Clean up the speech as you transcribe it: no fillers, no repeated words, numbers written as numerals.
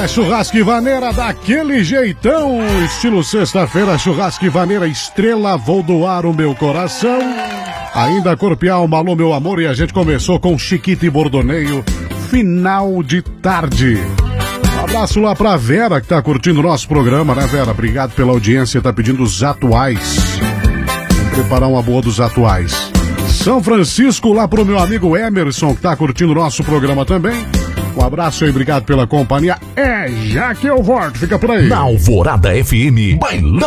Churrasco e Vaneira daquele jeitão, estilo sexta-feira, Churrasco e Vaneira, estrela, vou doar o meu coração. Ainda Corpo e Alma, alô meu amor, e a gente começou com Chiquito e Bordoneio, final de tarde. Um abraço lá pra Vera, que tá curtindo o nosso programa, né, Vera? Obrigado pela audiência, tá pedindo os atuais. Vamos preparar uma boa dos atuais. São Francisco, lá pro meu amigo Emerson, que tá curtindo o nosso programa também. Um abraço e obrigado pela companhia. Já que eu volto, fica por aí. Na Alvorada FM, bailão